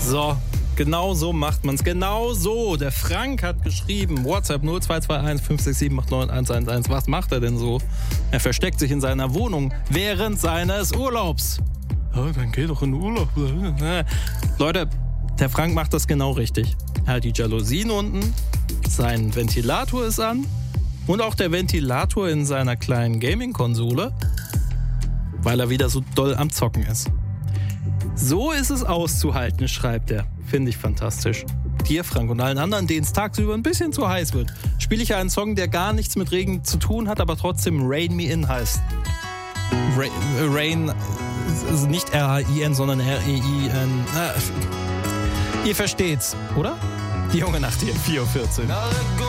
So, genau so macht man's. Genau so. Der Frank hat geschrieben, WhatsApp 0221 567 89111. Was macht er denn so? Er versteckt sich in seiner Wohnung während seines Urlaubs. Ja, dann geh doch in den Urlaub. Leute, der Frank macht das genau richtig. Er hat die Jalousien unten, sein Ventilator ist an und auch der Ventilator in seiner kleinen Gaming-Konsole, weil er wieder so doll am Zocken ist. So ist es auszuhalten, schreibt er. Finde ich fantastisch. Dir, Frank, und allen anderen, denen es tagsüber ein bisschen zu heiß wird, spiele ich einen Song, der gar nichts mit Regen zu tun hat, aber trotzdem Rain Me In heißt. Rain ist nicht R-A-I-N, sondern R-E-I-N. Ihr versteht's, oder? Die junge Nacht hier, 4:14 Uhr.